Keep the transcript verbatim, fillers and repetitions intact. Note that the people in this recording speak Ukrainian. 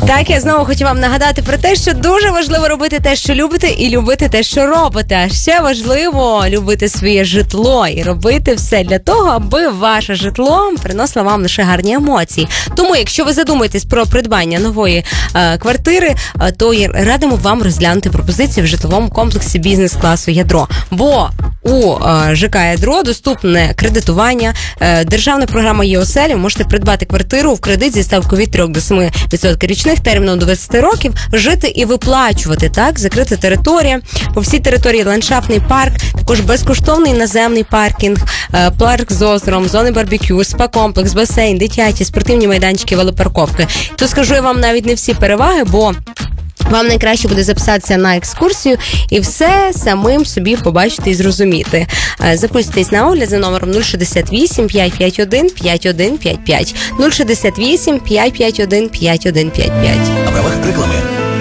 Так, я знову хочу вам нагадати про те, що дуже важливо робити те, що любите, і любити те, що робите. А ще важливо любити своє житло і робити все для того, аби ваше житло приносило вам лише гарні емоції. Тому, якщо ви задумаєтесь про придбання нової е, квартири, е, то радимо вам розглянути пропозиції в житловому комплексі бізнес-класу «Ядро». Бо у е, ЖК «Ядро» доступне кредитування, е, державна програма «ЄОСЕЛі». Ви можете придбати квартиру в кредит зі ставкою від три до семи відсотків річних, терміном до двадцять років, жити і виплачувати, так? Закрита територія, по всій території ландшафтний парк, також безкоштовний наземний паркінг, е, парк з озером, зони барбекю, спа-комплекс, басейн, дитячі, спортивні майданчики, велопарковки. То скажу я вам навіть не всі переваги, бо вам найкраще буде записатися на екскурсію і все самим собі побачити і зрозуміти. Записуйтесь на огляд за номером нуль шістдесят вісім п'ятсот п'ятдесят один п'ятдесят один п'ятдесят п'ять. нуль шістдесят вісім п'ятсот п'ятдесят один п'ятдесят один п'ятдесят п'ять. На правах реклами.